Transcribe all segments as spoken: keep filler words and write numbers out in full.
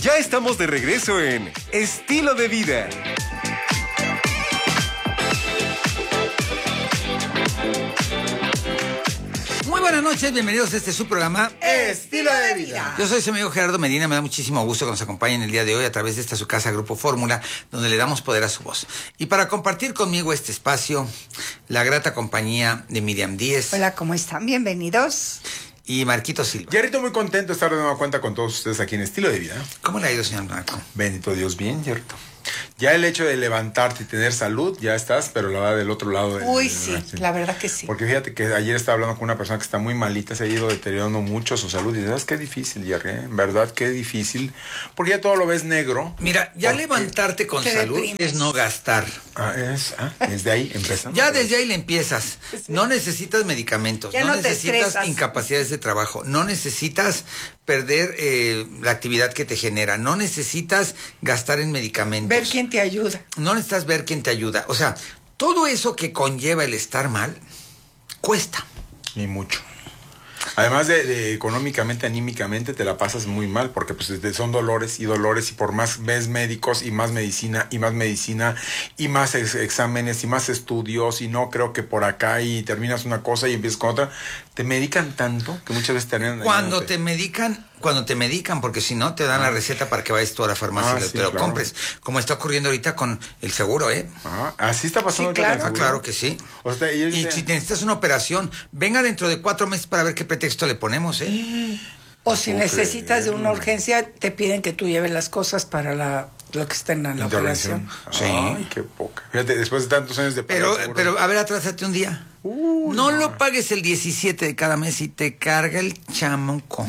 Ya estamos de regreso en Estilo de Vida. Muy buenas noches, bienvenidos a este su programa Estilo de Vida. Yo soy su amigo Gerardo Medina, me da muchísimo gusto que nos acompañen el día de hoy a través de esta su casa Grupo Fórmula, donde le damos poder a su voz. Y para compartir conmigo este espacio, la grata compañía de Miriam Díez. Hola, ¿cómo están? Bienvenidos. Y Marquito Silva. Yerrito, muy contento de estar de nueva cuenta con todos ustedes aquí en Estilo de Vida. ¿Cómo le ha ido, señor Marco? Bendito Dios, bien, Yerrito. Ya el hecho de levantarte y tener salud, ya estás, pero la va del otro lado. Del, Uy, del, sí, del, la verdad que sí. Porque fíjate que ayer estaba hablando con una persona que está muy malita, se ha ido deteriorando mucho su salud. Y sabes qué difícil, Jerry, ¿eh? En verdad, qué difícil. Porque ya todo lo ves negro. Mira, ya porque... levantarte con salud deprimes. es no gastar. Ah, es, ah, desde ahí empezamos. Ya desde ahí le empiezas. No necesitas medicamentos, Ya no, no te necesitas estresas. incapacidades de trabajo, no necesitas perder eh, la actividad que te genera, no necesitas gastar en medicamentos. Ver quién te ayuda. No necesitas ver quién te ayuda. O sea, todo eso que conlleva el estar mal, cuesta. Ni mucho. Además de, de económicamente, anímicamente, te la pasas muy mal, porque pues son dolores y dolores, y por más ves médicos y más medicina, y más medicina, y más ex exámenes, y más estudios, y no creo que por acá, y terminas una cosa y empiezas con otra. Te medican tanto que muchas veces te terminan Cuando dañándote. te medican, cuando te medican, porque si no te dan la receta para que vayas tú a la farmacia Ah, y sí, te lo claro. compres. Como está ocurriendo ahorita con el seguro, ¿eh? Ah, así está pasando. Sí, ahorita claro. con Ah, el claro seguro. que sí. O sea, ellos Y dicen- si necesitas una operación, venga dentro de cuatro meses para ver qué pretexto le ponemos, ¿eh? O si No necesitas de una creerlo. urgencia, te piden que tú lleves las cosas para la, lo que está en la Intervención. operación. Sí. Ay, qué poca. Fíjate, después de tantos años de pagar Pero, seguro. pero, a ver, atrásate un día. Uy, no, lo pagues el diecisiete de cada mes y te carga el chamuco.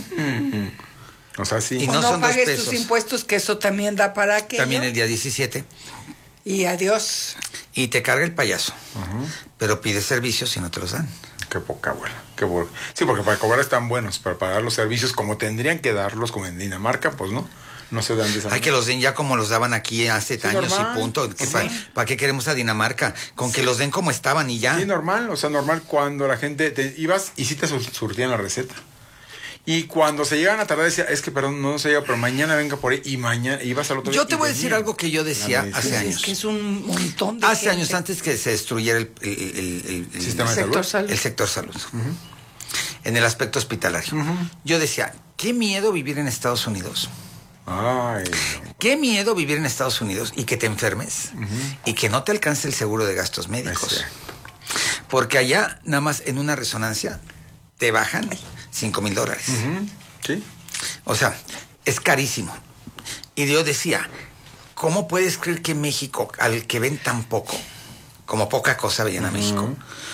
O sea, sí. Y O no no, son dos pagues pesos. tus impuestos, que eso también da para aquello. También el día diecisiete. Y adiós. Y te carga el payaso. Pero pides servicios y no te los dan. Qué poca, abuela. Qué bueno. Sí, porque para cobrar están buenos, para pagar los servicios como tendrían que darlos, como en Dinamarca, pues no. No se dan de esa Hay que los den ya como los daban aquí hace Sí, años normal. y punto. ¿Qué Sí. pa- ¿Para qué queremos a Dinamarca? Con que los den como estaban y ya. Sí, normal. O sea, normal cuando la gente te ibas y sí te sur- surtían la receta. Y cuando se llegan a tardar, decía, es que perdón, no se llega, pero mañana venga por ahí. Y mañana ibas al otro día. Yo te y voy a decir venía. algo que yo decía La medicina. hace Es años. que es un montón de Hace gente. años antes que se destruyera el, el- el- el- el- Sistema de Sector salud. salud. el sector salud. En el aspecto hospitalario. Yo decía, qué miedo vivir en Estados Unidos. Ay, no. Qué miedo vivir en Estados Unidos y que te enfermes y que no te alcance el seguro de gastos médicos. Exacto. Porque allá, nada más en una resonancia, te bajan cinco mil dólares. Ujú. Sí. O sea, es carísimo. Y yo decía, ¿cómo puedes creer que México, al que ven tan poco, como poca cosa veían a México,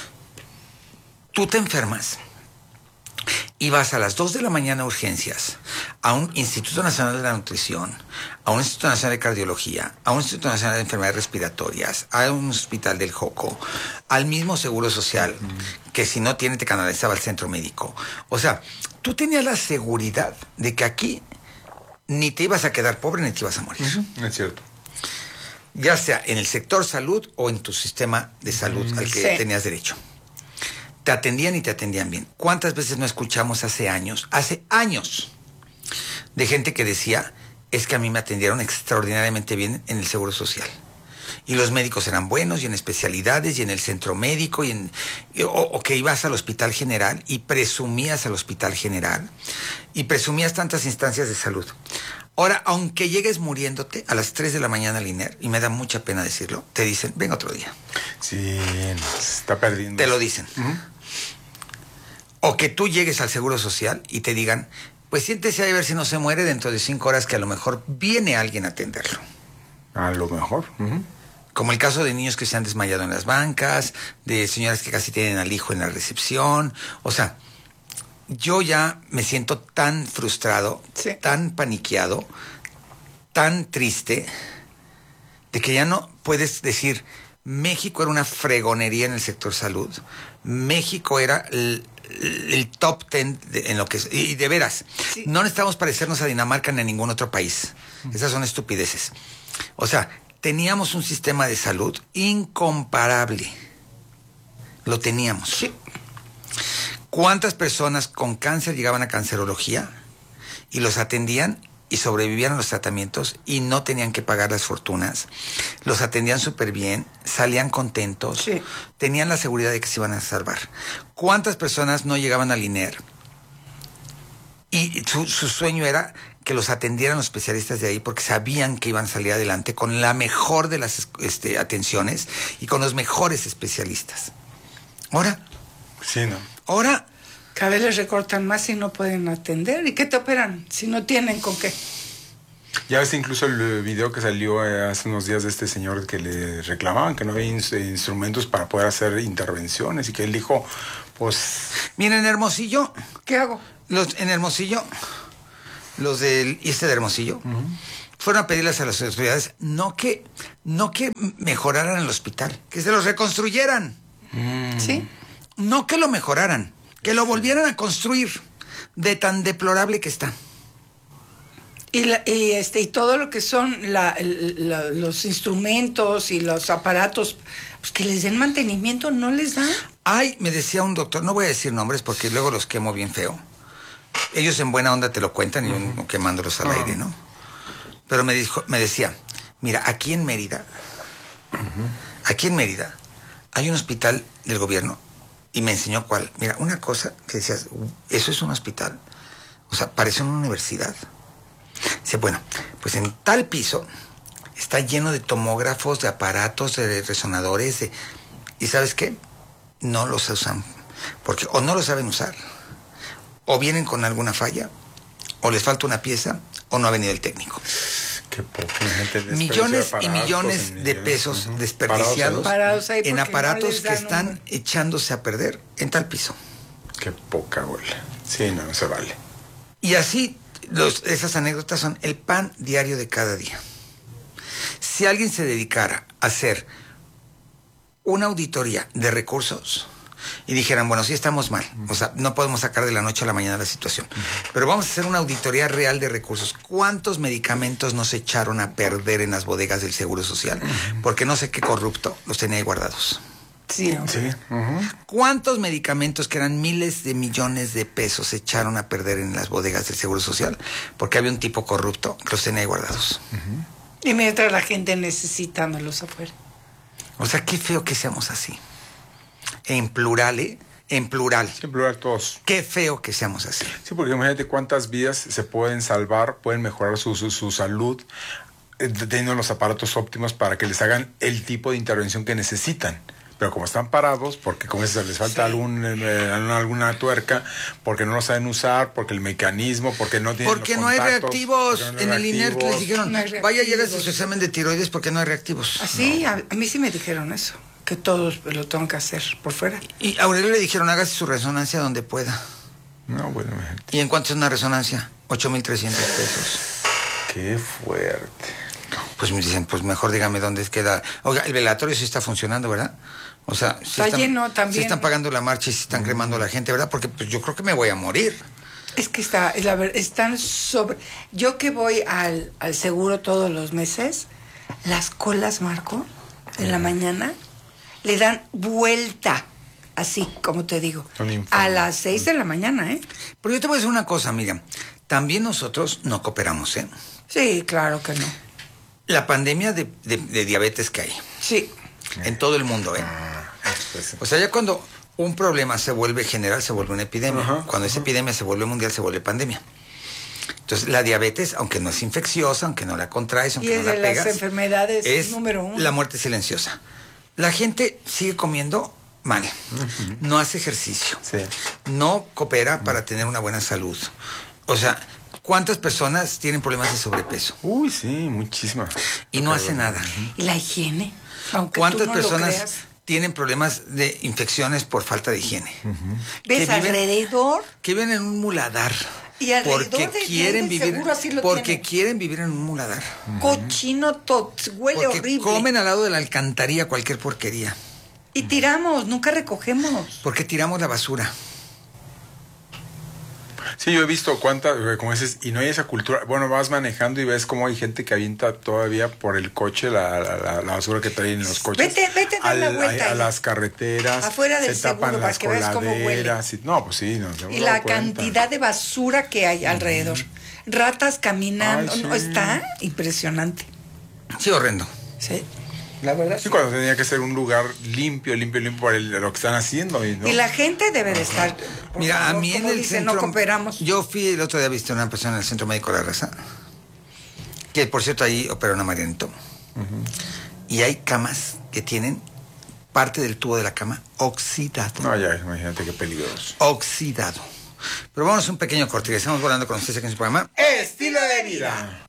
tú te enfermas y vas a las dos de la mañana a urgencias, a un Instituto Nacional de la Nutrición, a un Instituto Nacional de Cardiología, a un Instituto Nacional de Enfermedades Respiratorias, a un hospital del Joco, al mismo Seguro Social, que si no tiene te canalizaba al centro médico? O sea, tú tenías la seguridad de que aquí ni te ibas a quedar pobre ni te ibas a morir. Es cierto. Ya sea en el sector salud o en tu sistema de salud al que Sí. tenías derecho. Te atendían y te atendían bien. ¿Cuántas veces no escuchamos hace años, hace años, de gente que decía, es que a mí me atendieron extraordinariamente bien en el Seguro Social? Y los médicos eran buenos, y en especialidades, y en el centro médico, y en, y- o, o que ibas al Hospital General y presumías al Hospital General, y presumías tantas instancias de salud. Ahora, aunque llegues muriéndote a las tres de la mañana al I N E R, y me da mucha pena decirlo, te dicen, ven otro día. Sí, no, se está perdiendo. Te lo dicen. O que tú llegues al Seguro Social y te digan, pues siéntese ahí a ver si no se muere dentro de cinco horas, que a lo mejor viene alguien a atenderlo. A lo mejor. Ujú. Como el caso de niños que se han desmayado en las bancas, de señoras que casi tienen al hijo en la recepción. O sea, yo ya me siento tan frustrado, Sí. tan paniqueado, tan triste, de que ya no puedes decir, México era una fregonería en el sector salud. México era el, el top ten de- en lo que es. Y de veras, Sí. no necesitamos parecernos a Dinamarca ni a ningún otro país. Esas son estupideces. O sea, teníamos un sistema de salud incomparable. Lo teníamos. Sí. ¿Cuántas personas con cáncer llegaban a cancerología y los atendían y sobrevivían a los tratamientos y no tenían que pagar las fortunas. Los atendían súper bien, salían contentos, Sí. tenían la seguridad de que se iban a salvar. ¿Cuántas personas no llegaban al I N E R? Y su, su sueño era que los atendieran los especialistas de ahí porque sabían que iban a salir adelante con la mejor de las este, atenciones y con los mejores especialistas. Ahora, Sí, ¿no? ahora... Cada vez les recortan más y no pueden atender. ¿Y qué te operan si no tienen con qué? Ya ves incluso el video que salió eh, hace unos días de este señor que le reclamaban que no había ins- instrumentos para poder hacer intervenciones y que él dijo, pues... Miren, en Hermosillo, ¿Qué hago? los, en Hermosillo, los del I S S S T de Hermosillo, fueron a pedirles a las autoridades no que, no que mejoraran el hospital, que se los reconstruyeran. ¿Sí? No que lo mejoraran, que lo volvieran a construir de tan deplorable que está. Y, la- y, este, y todo lo que son la- el- la- los instrumentos y los aparatos, pues que les den mantenimiento, ¿no les dan? Ay, me decía un doctor, no voy a decir nombres porque luego los quemo bien feo. Ellos en buena onda te lo cuentan y yo no quemándolos al aire, ¿no? Pero me dijo, me decía, mira, aquí en Mérida, aquí en Mérida, hay un hospital del gobierno y me enseñó cuál. Mira, una cosa que decías, eso es un hospital. O sea, parece una universidad. Dice, bueno, pues en tal piso está lleno de tomógrafos, de aparatos, de resonadores, de... ¿Y sabes qué? No los usan, porque o no lo saben usar, o vienen con alguna falla, o les falta una pieza, o no ha venido el técnico. Qué poca gente desperdicia Millones y aparatos millones en de millones. pesos Ujú. desperdiciados Parados ahí en porque no aparatos les que dan están un- echándose a perder en tal piso. Qué poca, güey. Sí, no, no se vale. Y así, los, esas anécdotas son el pan diario de cada día. Si alguien se dedicara a hacer una auditoría de recursos y dijeran, bueno, sí estamos mal, o sea, no podemos sacar de la noche a la mañana la situación, pero vamos a hacer una auditoría real de recursos. ¿Cuántos medicamentos nos echaron a perder en las bodegas del Seguro Social? Porque no sé qué corrupto los tenía ahí guardados. Sí, Sí. ujú. ¿Cuántos medicamentos que eran miles de millones de pesos se echaron a perder en las bodegas del Seguro Social? Porque había un tipo corrupto que los tenía ahí guardados. Y mientras la gente necesitándolos afuera. O sea, qué feo que seamos así. En plural, ¿eh? En plural. Sí, en plural todos. Qué feo que seamos así. Sí, porque imagínate cuántas vidas se pueden salvar, pueden mejorar su, su, su salud, eh, teniendo los aparatos óptimos para que les hagan el tipo de intervención que necesitan. Pero como están parados, porque como dices, les falta algún, eh, alguna tuerca, porque no lo saben usar, porque el mecanismo, porque no tienen Porque los no hay contactos, reactivos. porque no hay En el I N E R que les reactivos. dijeron, No hay vaya, llega reactivos. su examen de tiroides porque no hay reactivos. Así, a, a mí sí me dijeron eso, que todos lo tengo que hacer por fuera. Y a Aurelio le dijeron, hágase su resonancia donde pueda. No, bueno, imagínate. ¿Y en cuánto es una resonancia? ocho mil trescientos pesos. Qué fuerte. Pues me dicen, pues mejor dígame dónde queda. Oiga, el velatorio sí está funcionando, ¿verdad? O sea, sí Está están, lleno sí también. están pagando la marcha y sí están cremando a la gente, ¿verdad? Porque pues yo creo que me voy a morir. Es que está, es la ver- están sobre... Yo que voy al, al seguro todos los meses, las colas, Marco, en la mañana, le dan vuelta, así como te digo, Son a infames. las seis de la mañana, ¿eh? Pero yo te voy a decir una cosa, Miriam. También nosotros no cooperamos, ¿eh? Sí, claro que no. La pandemia de, de- de diabetes que hay Sí, en todo el mundo, ¿eh? Pues, O sea, ya cuando un problema se vuelve general, se vuelve una epidemia. Ajá, Cuando esa epidemia se vuelve mundial, se vuelve pandemia. Entonces, la diabetes, aunque no es infecciosa, aunque no la contraes, y aunque es no de la las pegas, enfermedades es número uno. la muerte silenciosa. La gente sigue comiendo mal, no hace ejercicio, Sí. no coopera para tener una buena salud. O sea, ¿cuántas personas tienen problemas de sobrepeso? Uy, sí, muchísimas. Y no hace nada. Y la higiene, aunque ¿Cuántas tú no lo personas creas. tienen problemas de infecciones por falta de higiene? ¿Ves que viven- alrededor? Que viven en un muladar. Y alrededor porque de- quieren de vivir seguro así lo porque tienen. quieren vivir en un muladar. Cochino, tot, huele Porque horrible. comen al lado de la alcantarilla cualquier porquería. Y tiramos, nunca recogemos. Porque tiramos la basura. Sí, yo he visto cuántas, eh, como dices, y no hay esa cultura. Bueno, vas manejando y ves cómo hay gente que avienta todavía por el coche la, la, la- la basura que traen en los coches. Vete- vete a dar la Al- vuelta a, a ahí. las carreteras. Afuera del se tapan seguro, para las que veas cómo huele. coladeras. y- no, pues sí. No, se Y me la doy cuenta. cantidad de basura que hay alrededor. ratas caminando. Ay, sí. No, está impresionante. Sí, horrendo. Sí, la verdad. Sí, cuando tenía que ser un lugar limpio, limpio, limpio para el- lo que están haciendo. Y, ¿no? Y la gente debe de estar. por Mira, favor, a mí en como el dicen, centro... no cooperamos. Yo fui el otro día, viste una persona en el Centro Médico de la Raza, que por cierto ahí operaron a Marianito. Uh-huh. Y hay camas que tienen parte del tubo de la cama oxidado. No, ya, imagínate qué peligroso. Oxidado. Pero vamos a un pequeño corte. Estamos volando con ustedes aquí en su programa Estilo de vida.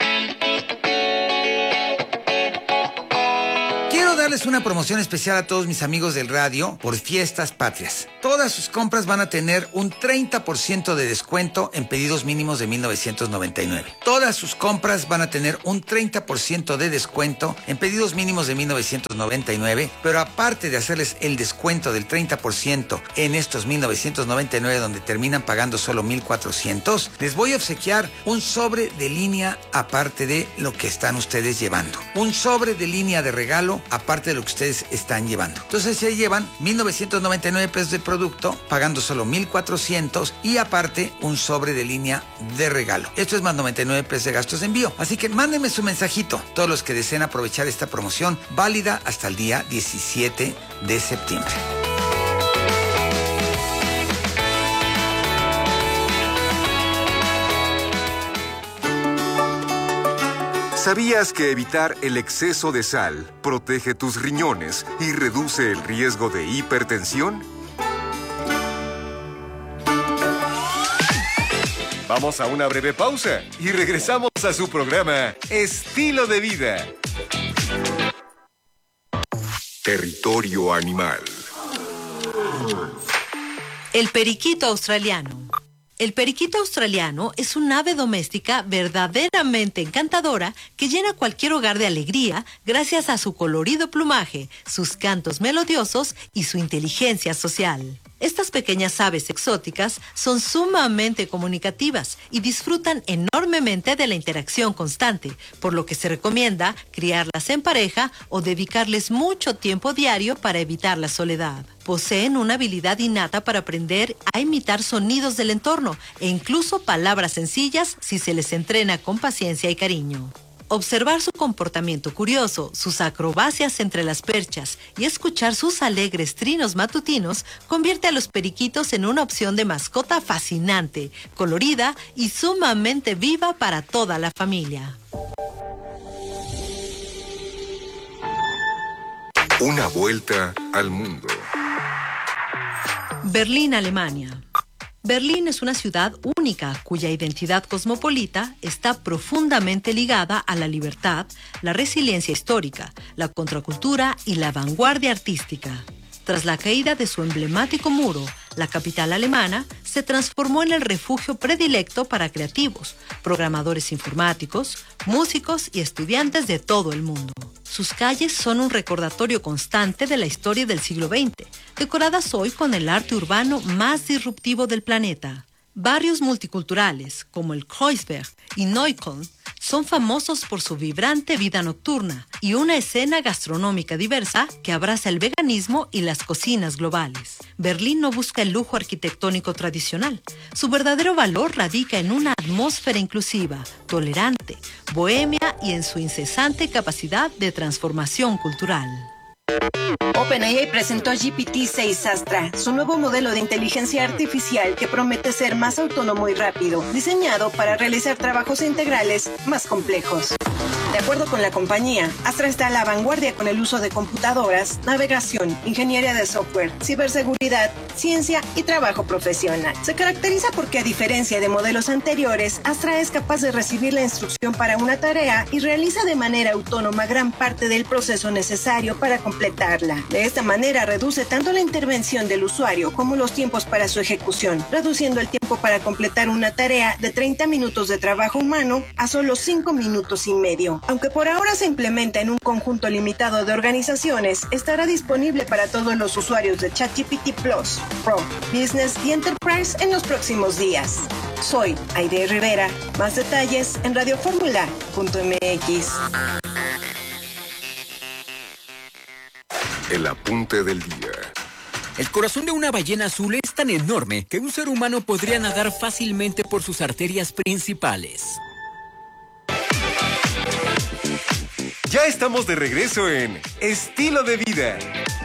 Quiero darles una promoción especial a todos mis amigos del radio por Fiestas Patrias. Todas sus compras van a tener un treinta por ciento de descuento en pedidos mínimos de mil novecientos noventa y nueve. Todas sus compras van a tener un treinta por ciento de descuento en pedidos mínimos de mil novecientos noventa y nueve, pero aparte de hacerles el descuento del treinta por ciento en estos mil novecientos noventa y nueve donde terminan pagando solo mil cuatrocientos, les voy a obsequiar un sobre de línea aparte de lo que están ustedes llevando. Un sobre de línea de regalo aparte de lo que ustedes están llevando. Entonces se llevan mil novecientos noventa y nueve pesos de producto, pagando solo mil cuatrocientos y aparte un sobre de línea de regalo. Esto es más noventa y nueve pesos de gastos de envío. Así que mándenme su mensajito, todos los que deseen aprovechar esta promoción válida hasta el día diecisiete de septiembre. ¿Sabías que evitar el exceso de sal protege tus riñones y reduce el riesgo de hipertensión? Vamos a una breve pausa y regresamos a su programa Estilo de Vida. Territorio Animal. El periquito australiano. El periquito australiano es un ave doméstica verdaderamente encantadora que llena cualquier hogar de alegría gracias a su colorido plumaje, sus cantos melodiosos y su inteligencia social. Estas pequeñas aves exóticas son sumamente comunicativas y disfrutan enormemente de la interacción constante, por lo que se recomienda criarlas en pareja o dedicarles mucho tiempo diario para evitar la soledad. Poseen una habilidad innata para aprender a imitar sonidos del entorno e incluso palabras sencillas si se les entrena con paciencia y cariño. Observar su comportamiento curioso, sus acrobacias entre las perchas y escuchar sus alegres trinos matutinos convierte a los periquitos en una opción de mascota fascinante, colorida y sumamente viva para toda la familia. Una vuelta al mundo. Berlín, Alemania. Berlín es una ciudad única cuya identidad cosmopolita está profundamente ligada a la libertad, la resiliencia histórica, la contracultura y la vanguardia artística. Tras la caída de su emblemático muro, la capital alemana se transformó en el refugio predilecto para creativos, programadores informáticos, músicos y estudiantes de todo el mundo. Sus calles son un recordatorio constante de la historia del siglo veinte, decoradas hoy con el arte urbano más disruptivo del planeta. Barrios multiculturales como el Kreuzberg y Neukölln son famosos por su vibrante vida nocturna y una escena gastronómica diversa que abraza el veganismo y las cocinas globales. Berlín no busca el lujo arquitectónico tradicional. Su verdadero valor radica en una atmósfera inclusiva, tolerante, bohemia y en su incesante capacidad de transformación cultural. OpenAI presentó G P T seis Astra, su nuevo modelo de inteligencia artificial que promete ser más autónomo y rápido, diseñado para realizar trabajos integrales más complejos. De acuerdo con la compañía, Astra está a la vanguardia con el uso de computadoras, navegación, ingeniería de software, ciberseguridad, ciencia y trabajo profesional. Se caracteriza porque, a diferencia de modelos anteriores, Astra es capaz de recibir la instrucción para una tarea y realiza de manera autónoma gran parte del proceso necesario para completarla. De esta manera reduce tanto la intervención del usuario como los tiempos para su ejecución, reduciendo el tiempo para completar una tarea de treinta minutos de trabajo humano a solo cinco minutos y medio. Aunque por ahora se implementa en un conjunto limitado de organizaciones, estará disponible para todos los usuarios de ChatGPT Plus, Pro, Business y Enterprise en los próximos días. Soy Aide Rivera. Más detalles en radioformula punto m x. El apunte del día. El corazón de una ballena azul es tan enorme que un ser humano podría nadar fácilmente por sus arterias principales. Ya estamos de regreso en Estilo de Vida.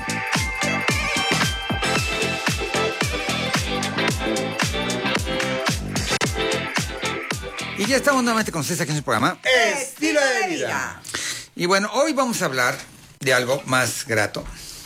Y ya estamos nuevamente con ustedes aquí en su programa Estilo de Vida. Y bueno, hoy vamos a hablar de algo más grato.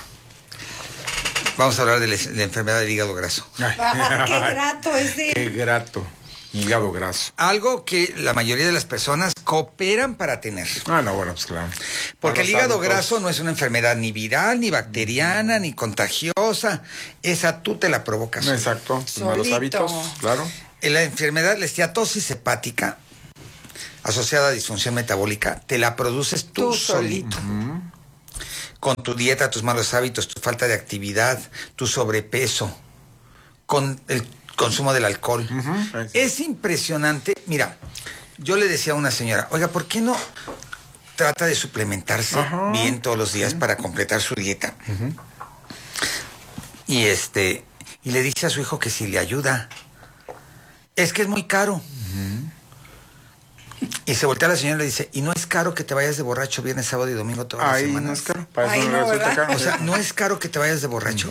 Vamos a hablar de la, de la enfermedad del hígado graso. Ah, qué grato es de... Qué grato. Hígado graso. Algo que la mayoría de las personas cooperan para tener. Ah, no, bueno, pues claro. Porque el Para los hígado adultos. graso no es una enfermedad ni viral, ni bacteriana, ni contagiosa. Esa tú te la provocas. Exacto. Los malos Solito. hábitos, claro. La enfermedad, la esteatosis hepática, asociada a disfunción metabólica, te la produces tú, Tú solito. solito. Con tu dieta, tus malos hábitos, tu falta de actividad, tu sobrepeso, con el consumo del alcohol. Ujú. Es impresionante. Mira, yo le decía a una señora, oiga, ¿por qué no trata de suplementarse Ajá. bien todos los días para completar su dieta? Y este, y le dice a su hijo que si le ayuda. Es que es muy caro. Y se voltea a la señora y le dice, ¿y no es caro que te vayas de borracho viernes, sábado y domingo todas las Ahí semanas? no es caro. Para Ay, eso no, resulta ¿verdad? caro. O sea, ¿no es caro que te vayas de borracho?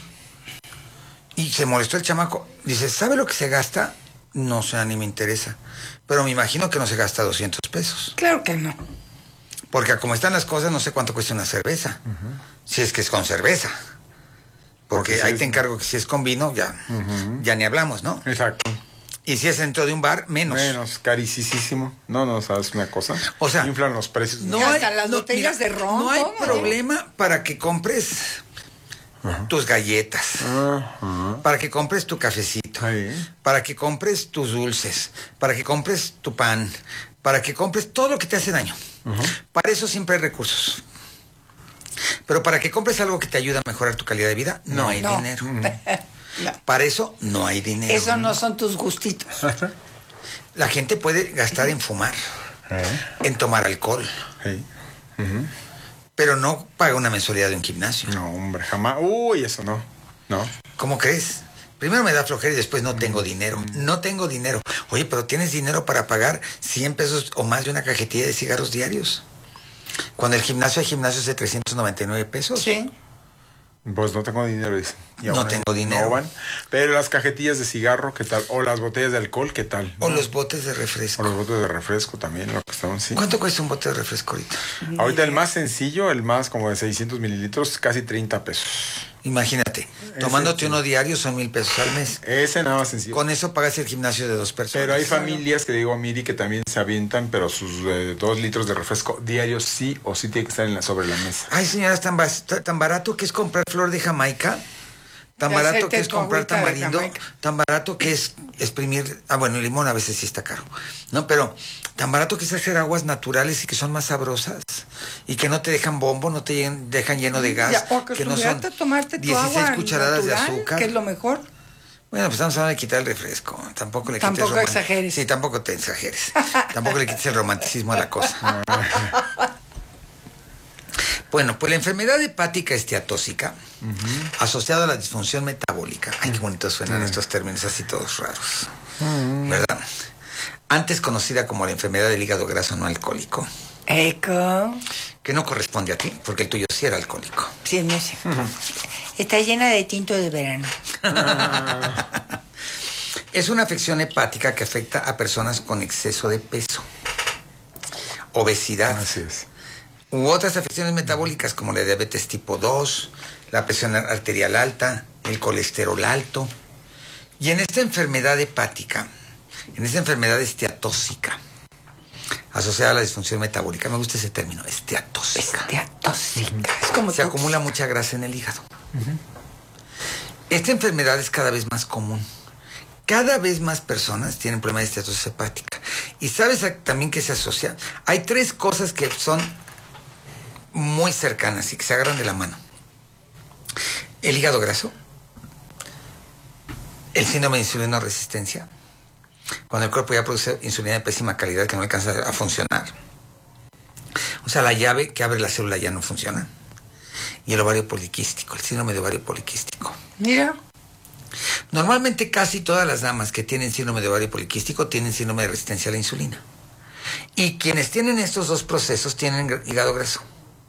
Y se molestó el chamaco. Dice, ¿sabe lo que se gasta? No sé, ni me interesa. Pero me imagino que no se gasta doscientos pesos. Claro que no. Porque como están las cosas, no sé cuánto cuesta una cerveza. Si es que es con cerveza. Porque, Porque si ahí es- te encargo que si es con vino, ya, ya ni hablamos, ¿no? Exacto. Y si es dentro de un bar, menos. Menos, carísimo. No, no, ¿sabes una cosa? O sea, inflan los precios. No Hasta hay, las no, botellas de ron, no hay todo. problema para que compres tus galletas, Ajá. para que compres tu cafecito, Ahí. para que compres tus dulces, para que compres tu pan, para que compres todo lo que te hace daño. Para eso siempre hay recursos. Pero para que compres algo que te ayude a mejorar tu calidad de vida, no, No. hay No. dinero. No. Para eso no hay dinero. Eso no son tus gustitos. La gente puede gastar en fumar, en tomar alcohol, Sí. pero no paga una mensualidad de un gimnasio. No, hombre, jamás. Uy, eso no. No. ¿Cómo crees? Primero me da flojera y después no tengo dinero. No tengo dinero. Oye, pero tienes dinero para pagar cien pesos o más de una cajetilla de cigarros diarios. Cuando el gimnasio hay gimnasios de trescientos noventa y nueve pesos. Sí. Pues no tengo dinero, dice. Y No ahora tengo dinero. no van. Pero las cajetillas de cigarro, ¿qué tal? O las botellas de alcohol, ¿qué tal? O ¿No? los botes de refresco. O los botes de refresco también, lo que estaban, sí. ¿Cuánto cuesta un bote de refresco ahorita? Ahorita el más sencillo, el más como de seiscientos mililitros, casi treinta pesos. Imagínate, tomándote sí. uno diario son mil pesos al mes. Ese nada más sencillo. Con eso pagas el gimnasio de dos personas. Pero hay familias que le digo a Miri que también se avientan, pero sus eh, dos litros de refresco diarios sí o sí tiene que estar en la, sobre la mesa. Ay, señora, es tan, bas- tan barato que es comprar flor de Jamaica. Tan De barato hacerte que es tu comprar agüita de tamarindo, Jamaica. tan barato que es exprimir, ah bueno, el limón a veces sí está caro, ¿no? Pero tan barato que es hacer aguas naturales y que son más sabrosas y que no te dejan bombo, no te llen- dejan lleno de gas, Ya, o que no son acostumbrarte a tomarte tu dieciséis agua cucharadas natural, de azúcar. que es lo mejor. Bueno, pues estamos hablando de quitar el refresco, tampoco le quites Tampoco roman- exageres. Sí, tampoco te exageres. Tampoco le quites el romanticismo a la cosa. Bueno, pues la enfermedad hepática esteatóxica, asociada a la disfunción metabólica. Ay, qué bonitos suenan estos términos así todos raros. ¿Verdad? Antes conocida como la enfermedad del hígado graso no alcohólico, Eco. que no corresponde a ti, porque el tuyo sí era alcohólico. Sí, no sé. Está llena de tinto de verano. Es una afección hepática que afecta a personas con exceso de peso, obesidad, Así es. u otras afecciones metabólicas como la diabetes tipo dos, la presión arterial alta, el colesterol alto. Y en esta enfermedad hepática, en esta enfermedad esteatóxica, asociada a la disfunción metabólica, me gusta ese término, esteatóxica. Esteatóxica. Es como Se tú. acumula mucha grasa en el hígado. Esta enfermedad es cada vez más común. Cada vez más personas tienen problemas de esteatosis hepática. ¿Y sabes a- también que se asocia? Hay tres cosas que son muy cercanas y que se agarran de la mano. El hígado graso, el síndrome de insulina resistencia, cuando el cuerpo ya produce insulina de pésima calidad que no alcanza a funcionar. O sea, la llave que abre la célula ya no funciona. Y el ovario poliquístico, el síndrome de ovario poliquístico. Mira. Normalmente casi todas las damas que tienen síndrome de ovario poliquístico tienen síndrome de resistencia a la insulina. Y quienes tienen estos dos procesos tienen hígado graso.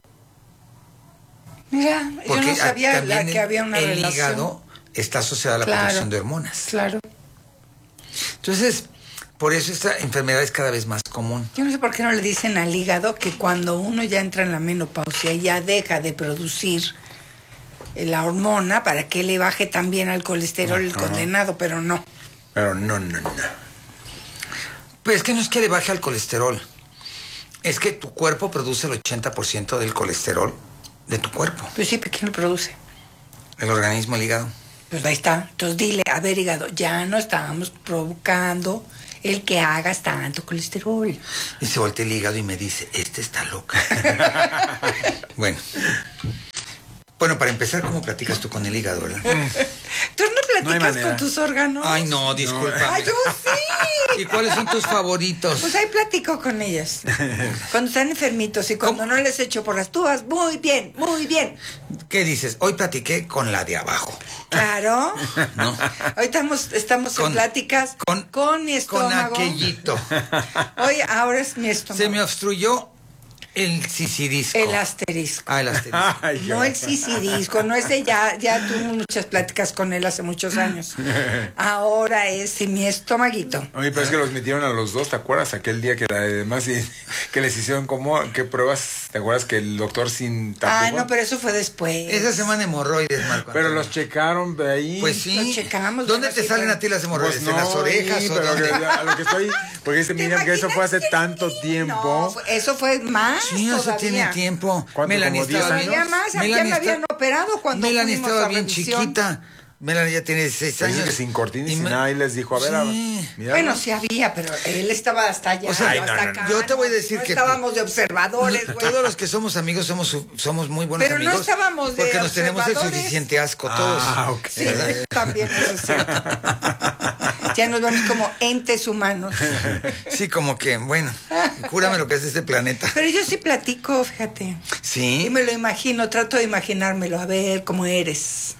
Mira, Porque yo no sabía también la, que había una el relación. hígado está asociado a la Claro, producción de hormonas. Claro. Entonces, por eso esta enfermedad es cada vez más común. Yo no sé por qué no le dicen al hígado que cuando uno ya entra en la menopausia y ya deja de producir la hormona para que le baje también al colesterol el condenado, pero no. Pero no, no, no. Pues es que no es que le baje al colesterol. Es que tu cuerpo produce el ochenta por ciento del colesterol de tu cuerpo. Pues sí, ¿pero quién lo produce? El organismo, el hígado. Pues ahí está. Entonces dile, a ver, hígado, ya no estamos provocando el que hagas tanto colesterol. Y se voltea el hígado y me dice, este está loca. Bueno. Bueno, para empezar, ¿cómo platicas tú con el hígado, verdad? ¿Tú no No hay platicas manera. con tus órganos? Ay, no, disculpa. Ay, yo sí. ¿Y cuáles son tus favoritos? Pues ahí platico con ellos. Cuando están enfermitos y cuando no les echo por las tubas, muy bien, muy bien. ¿Qué dices? Hoy platiqué con la de abajo. Claro. ¿No? Hoy estamos, estamos Con- en pláticas con- con, mi Con estómago. aquellito. Hoy, ahora es mi estómago. Se me obstruyó el sisidisco. El asterisco. Ah, el asterisco. Ay, No el sisidisco, no es de ya, ya tuve muchas pláticas con él hace muchos años. Ahora es mi estomaguito. Oye, pero es que los metieron a los dos, ¿te acuerdas? Aquel día que además y- que les hicieron como, ¿qué pruebas? ¿Te acuerdas que el doctor sin Ah, tapujos? no, pero eso fue después. Esa semana hemorroides, Marco. Pero Antonio. los checaron de ahí. Pues sí. Lo checamos, ¿Dónde bueno, te sí, salen pero- a ti las hemorroides? Pues ¿En las no, orejas sí, o pero dónde? que- a lo que estoy, porque dice ¿Te Miriam que eso fue hace imaginas tanto que- tiempo. No, fue- eso fue más Sí, eso todavía. tiene tiempo. ¿Cuánto, Melanie como diez estaba años? bien. Todavía más, ya Melanie me habían está- operado cuando Melanie fuimos estaba a bien revisión. chiquita. Melanie ya tiene dieciséis Pues dice años. que sin cortina y sin me- nada, y les dijo, a ver, a ver, Sí. mira. Bueno, sí había, pero él estaba hasta allá. O sea, yo ay, hasta no, no, acá. no. Yo te voy a decir no que- estábamos de observadores, güey. Todos los que somos amigos somos, somos muy buenos Pero no amigos. estábamos de Porque nos tenemos el observadores. suficiente asco todos. Ah, ok. Sí, también eso es cierto. Ya nos vemos como entes humanos. Sí, como que, bueno, cúrame lo que es este planeta. Pero yo sí platico, fíjate. Y Sí. me lo imagino, trato de imaginármelo, a ver cómo eres.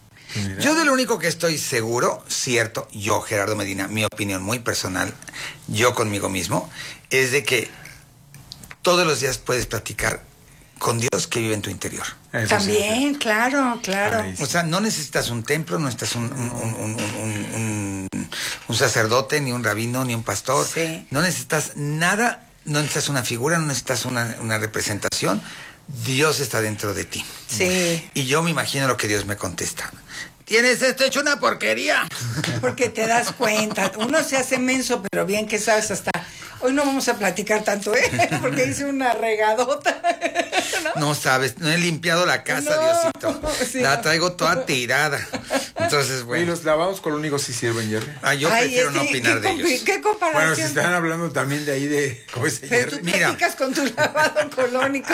Yo de lo único que estoy seguro, cierto, yo, Gerardo Medina, mi opinión muy personal, yo conmigo mismo, es de que todos los días puedes platicar con Dios que vive en tu interior. Eso sí. También, claro, claro. Ay, O sea, no necesitas un templo, no necesitas un, un, un- un- un- un- un sacerdote, ni un rabino, ni un pastor. Sí. No necesitas nada, no necesitas una figura, no necesitas una, una representación. Dios está dentro de ti. Sí. Y yo me imagino lo que Dios me contesta. Tienes esto hecho una porquería. Porque te das cuenta. Uno se hace menso, pero bien que sabes hasta... Hoy no vamos a platicar tanto, ¿eh? Porque hice una regadota. ¿No? No sabes, no he limpiado la casa, No, Diosito. sí. La traigo toda tirada. Entonces, Oye, bueno. ¿los lavados colónicos sí sirven, Jerry? Ah, yo Ay, prefiero no este, opinar ¿qué de compi- ellos. ¿Qué Bueno, comparación? si están hablando también de ahí de... ¿Cómo dice Pero tú Jerry? Mira. platicas con tu lavado colónico.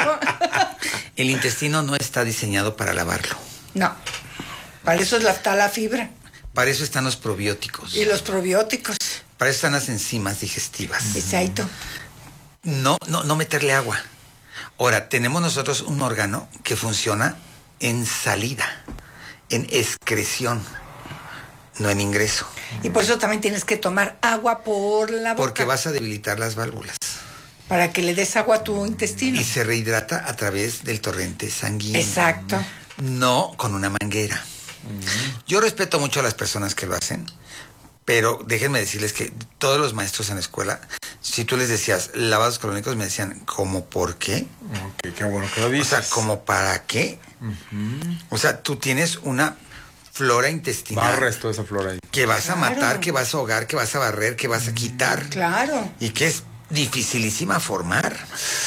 El intestino no está diseñado para lavarlo. No. Para eso es la, está la fibra. Para eso están los probióticos. Y los probióticos. Para eso están las enzimas digestivas. Exacto. No, no, no meterle agua. Ahora, tenemos nosotros un órgano que funciona en salida, en excreción, no en ingreso. Y por eso también tienes que tomar agua por la boca. Porque vas a debilitar las válvulas. Para que le des agua a tu intestino. Y se rehidrata a través del torrente sanguíneo. Exacto. No con una manguera. Yo respeto mucho a las personas que lo hacen, pero déjenme decirles que todos los maestros en la escuela, si tú les decías lavados colónicos, me decían, ¿cómo por qué? Ok, qué bueno que lo O dices. sea, ¿como para qué? O sea, tú tienes una flora intestinal Barres toda esa flora ahí. que vas a Claro. matar, que vas a ahogar, que vas a barrer, que vas a quitar. Claro. Y que es dificilísima formar.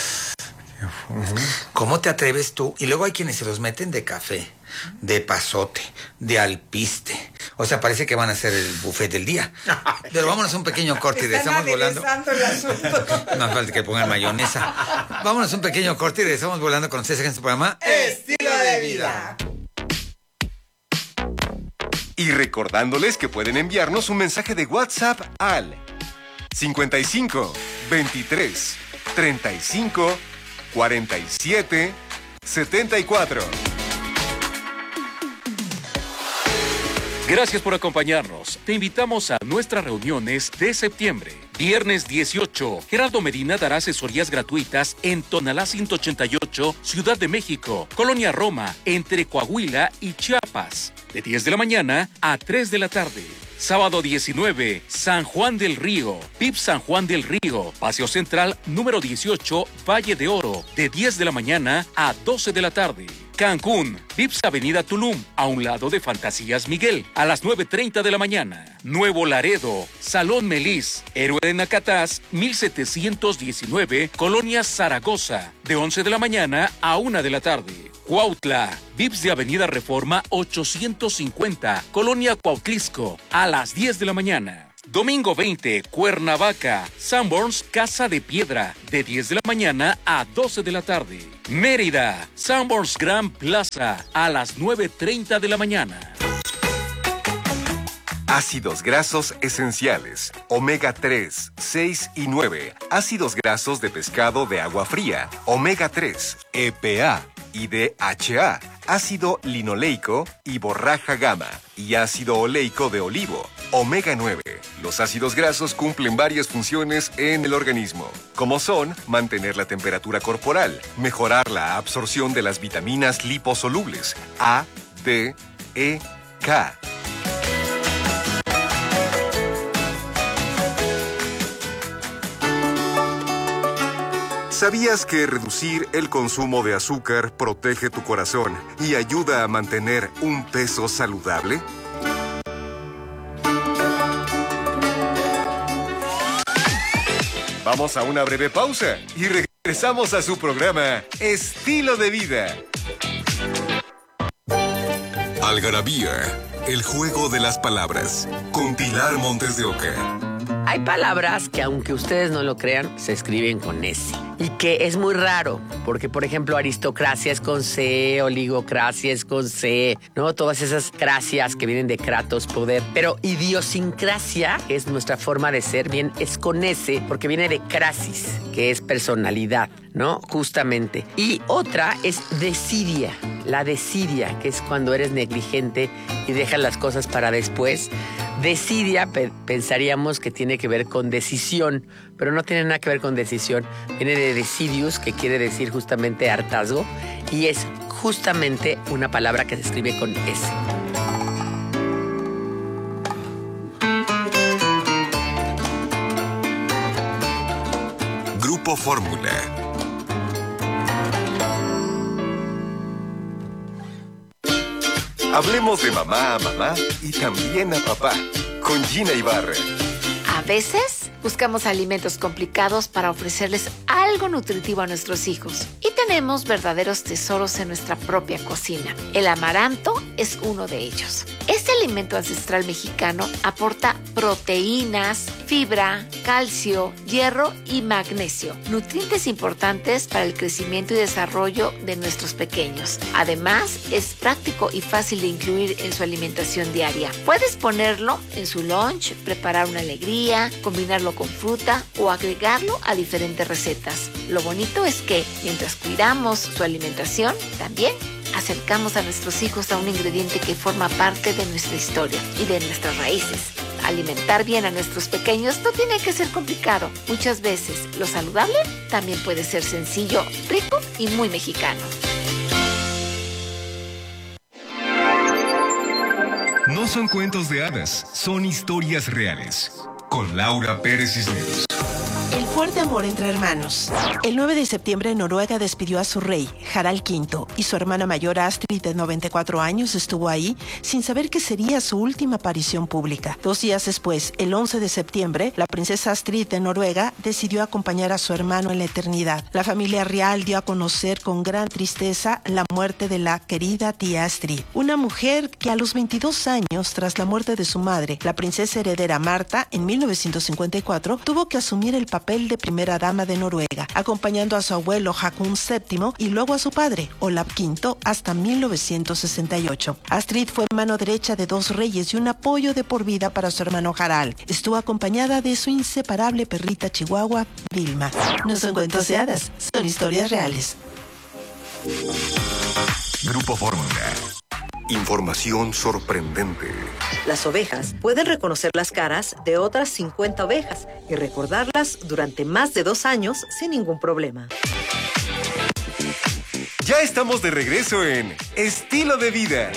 ¿Cómo te atreves tú? Y luego hay quienes se los meten de café, de pasote, de alpiste. O sea, parece que van a hacer el buffet del día. Pero vámonos a un pequeño corte y Están regresamos volando. aderezando el asunto. No falta que pongan mayonesa. Vámonos a un pequeño corte y regresamos volando con ustedes en este programa Estilo de vida. Y recordándoles que pueden enviarnos un mensaje de WhatsApp al cincuenta y cinco, veintitrés, treinta y cinco, cuarenta y siete, setenta y cuatro. Gracias por acompañarnos. Te invitamos a nuestras reuniones de septiembre. Viernes dieciocho, Gerardo Medina dará asesorías gratuitas en Tonalá ciento ochenta y ocho, Ciudad de México, Colonia Roma, entre Coahuila y Chiapas, de diez de la mañana a tres de la tarde. Sábado diecinueve, San Juan del Río, P I B San Juan del Río, Paseo Central número dieciocho, Valle de Oro, de diez de la mañana a doce de la tarde. Cancún, Vips Avenida Tulum, a un lado de Fantasías Miguel, a las nueve treinta de la mañana. Nuevo Laredo, Salón Melis, Héroe de Nacatás, mil setecientos diecinueve, Colonia Zaragoza, de once de la mañana a una de la tarde. Cuautla, Vips de Avenida Reforma ochocientos cincuenta, Colonia Cuautlisco, a las diez de la mañana. Domingo veinte, Cuernavaca, Sanborns Casa de Piedra, de diez de la mañana a doce de la tarde. Mérida, Sanborns Grand Plaza, a las nueve treinta de la mañana. Ácidos grasos esenciales, omega tres, seis y nueve. Ácidos grasos de pescado de agua fría, omega tres, E P A y D H A. Ácido linoleico y borraja gamma. Y ácido oleico de olivo, omega nueve. Los ácidos grasos cumplen varias funciones en el organismo, como son mantener la temperatura corporal, mejorar la absorción de las vitaminas liposolubles A, D, E, K. ¿Sabías que reducir el consumo de azúcar protege tu corazón y ayuda a mantener un peso saludable? Vamos a una breve pausa y regresamos a su programa Estilo de Vida. Algarabía, el juego de las palabras, con Pilar Montes de Oca. Hay palabras que, aunque ustedes no lo crean, se escriben con S. Y que es muy raro, porque, por ejemplo, aristocracia es con C, oligocracia es con C, ¿no? Todas esas cracias que vienen de kratos, poder. Pero idiosincrasia, que es nuestra forma de ser, bien, es con S, porque viene de crasis, que es personalidad, ¿no? Justamente. Y otra es desidia, la desidia, que es cuando eres negligente y dejas las cosas para después. Desidia, pe- pensaríamos que tiene que ver con decisión, pero no tiene nada que ver con decisión. Viene de decidius, que quiere decir justamente hartazgo, y es justamente una palabra que se escribe con S. Grupo Fórmula. Hablemos de mamá a mamá y también a papá, con Gina Ibarra. A veces buscamos alimentos complicados para ofrecerles algo nutritivo a nuestros hijos. Y tenemos verdaderos tesoros en nuestra propia cocina. El amaranto es uno de ellos. Este alimento ancestral mexicano aporta proteínas, fibra, calcio, hierro y magnesio, nutrientes importantes para el crecimiento y desarrollo de nuestros pequeños. Además, es práctico y fácil de incluir en su alimentación diaria. Puedes ponerlo en su lunch, preparar una alegría, combinarlo con fruta o agregarlo a diferentes recetas. Lo bonito es que, mientras cuidamos su alimentación, también acercamos a nuestros hijos a un ingrediente que forma parte de nuestra historia y de nuestras raíces. Alimentar bien a nuestros pequeños no tiene que ser complicado. Muchas veces lo saludable también puede ser sencillo, rico y muy mexicano. No son cuentos de hadas, son historias reales. Con Laura Pérez Cisneros. El fuerte amor entre hermanos. El nueve de septiembre Noruega despidió a su rey, Harald quinto, y su hermana mayor Astrid, de noventa y cuatro años, estuvo ahí sin saber que sería su última aparición pública. Dos días después, el once de septiembre, la princesa Astrid de Noruega decidió acompañar a su hermano en la eternidad. La familia real dio a conocer con gran tristeza la muerte de la querida tía Astrid, una mujer que a los veintidós años, tras la muerte de su madre, la princesa heredera Marta, en mil novecientos cincuenta y cuatro, tuvo que asumir el papel de primera dama de Noruega, acompañando a su abuelo Haakon séptimo y luego a su padre, Olav quinto, hasta mil novecientos sesenta y ocho. Astrid fue mano derecha de dos reyes y un apoyo de por vida para su hermano Harald. Estuvo acompañada de su inseparable perrita chihuahua, Vilma. No son cuentos de hadas, son historias reales. Grupo Fórmula. Información sorprendente. Las ovejas pueden reconocer las caras de otras cincuenta ovejas y recordarlas durante más de dos años sin ningún problema. Ya estamos de regreso en Estilo de Vida.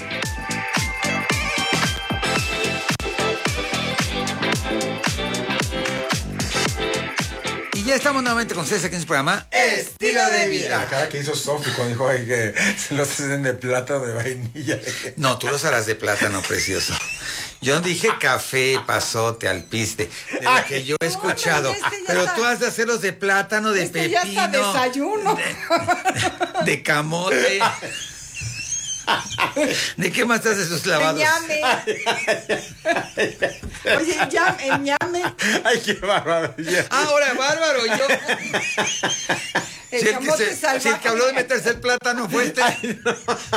Y ya estamos nuevamente con ustedes aquí en su programa Estilo de Vida. La cara que hizo Sofi cuando dijo ay, que se los hacen de plata o de vainilla. No, tú los harás de plátano, precioso. Yo dije café, pasote, alpiste, de lo que yo he escuchado. No, este pero está, tú has de hacerlos de plátano, de este pepino. Ya está desayuno. De, de camote. ¿De qué más te haces sus lavados? Ñame. Oye, ñame, ñame. Ay, qué bárbaro. Ah, ahora, bárbaro, yo. El si, el que camote se, salvaje. si el que habló de meterse el plátano fue este. Ay, no.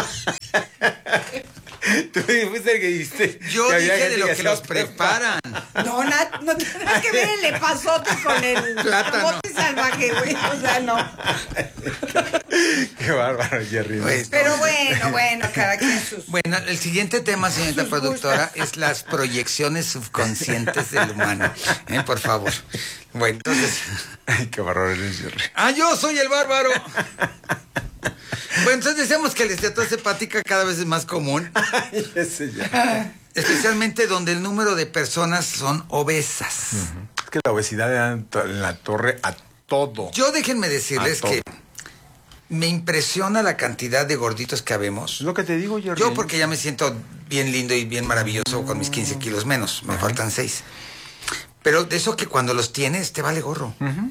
Tú fuiste el que dijiste. Yo que dije de lo que, que los preparan. No, na, no tiene nada que ver el epazote con el Plátano. camote salvaje, güey. O sea, no. Qué bárbaro, Jerry. Pues, Pero no. bueno, bueno, cada quien sus. Bueno, el siguiente tema, señorita Sus productora, gustos. es las proyecciones subconscientes del humano. ¿Eh? Por favor. Bueno, entonces. Ay, qué bárbaro eres, Jerry. ¡Ah, yo soy el bárbaro! Bueno, entonces decimos que la esteatosis hepática cada vez es más común. Ay, ese ya. Especialmente donde el número de personas son obesas. Uh-huh. Es que la obesidad le da en la torre a todo. Yo déjenme decirles A que todo. me impresiona la cantidad de gorditos que habemos. Es lo que te digo, Jerry. Yo porque ya me siento bien lindo y bien maravilloso con mis quince kilos menos. Me faltan seis. Pero de eso que cuando los tienes te vale gorro. Uh-huh.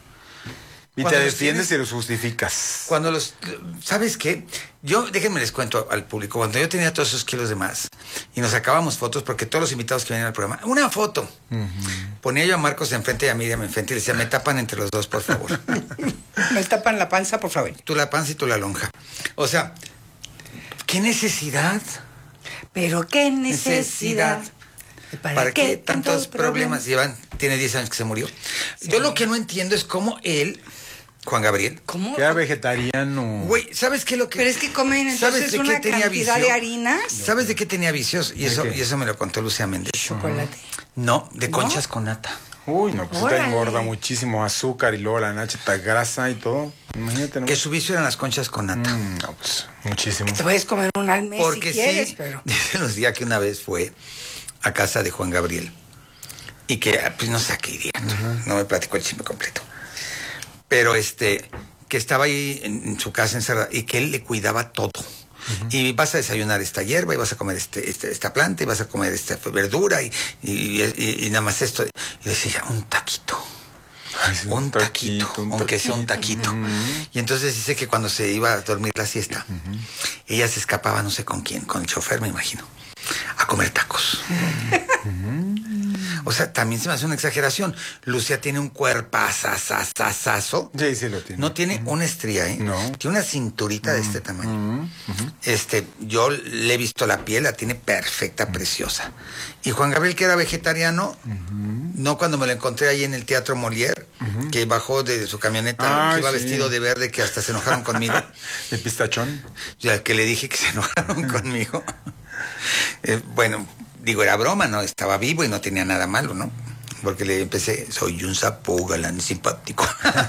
Y Cuando te los defiendes tienes- y los justificas. Cuando los... ¿Sabes qué? Yo, déjenme les cuento al público, cuando yo tenía todos esos kilos de más y nos sacábamos fotos, porque todos los invitados que venían al programa, una foto. Uh-huh. Ponía yo a Marcos enfrente y a Miriam enfrente y le decía, me tapan entre los dos, por favor. Me tapan la panza, por favor. Tú la panza y tú la lonja. O sea, ¿qué necesidad? Pero qué necesidad. ¿Para, qué tantos problemas llevan? Tiene diez años que se murió. Sí. Yo lo que no entiendo es cómo él, Juan Gabriel, ¿Cómo? Que era vegetariano. güey, ¿sabes qué es lo que... Pero es que comen ¿Sabes entonces de qué una tenía cantidad vicio? de harinas. ¿Sabes de qué tenía vicios? Y ¿De eso, qué? y eso me lo contó Lucía Méndez. Chocolate. No, de ¿No? conchas con nata. Uy, no, pues Órale. te engorda muchísimo azúcar y luego la nacheta grasa y todo. Imagínate, ¿no? Que su vicio eran las conchas con nata. Mm, no, pues muchísimo. Te puedes comer un al mes Porque si quieres, sí, pero... dice Lucía que una vez fue a casa de Juan Gabriel y que, pues no sé a qué iría, uh-huh. No me platicó el chisme completo. Pero este, que estaba ahí en, en su casa encerrada y que él le cuidaba todo. Uh-huh. Y vas a desayunar esta hierba y vas a comer este, este, esta planta y vas a comer esta verdura y, y, y, y nada más esto. Y decía, un taquito. Ay, sí, un, un taquito, taquito, un aunque sea un taquito. taquito. Uh-huh. Y entonces dice que cuando se iba a dormir la siesta, uh-huh. ella se escapaba, no sé con quién, con el chofer, me imagino, a comer tacos. Uh-huh. O sea, también se me hace una exageración. Lucía tiene un cuerpazazazazazo. Sí, sí lo tiene. No tiene uh-huh. una estría, ¿eh? No. Tiene una cinturita uh-huh. de este tamaño. Uh-huh. Uh-huh. Este, yo le he visto la piel, la tiene perfecta, uh-huh. preciosa. Y Juan Gabriel, que era vegetariano, uh-huh. no cuando me lo encontré ahí en el Teatro Molière, uh-huh. que bajó de su camioneta, ah, que iba sí. vestido de verde, que hasta se enojaron conmigo. ¿De pistachón? Ya que le dije que se enojaron conmigo. Eh, bueno, digo, era broma, ¿no? Estaba vivo y no tenía nada malo, ¿no? Porque le empecé, soy un sapo galán simpático.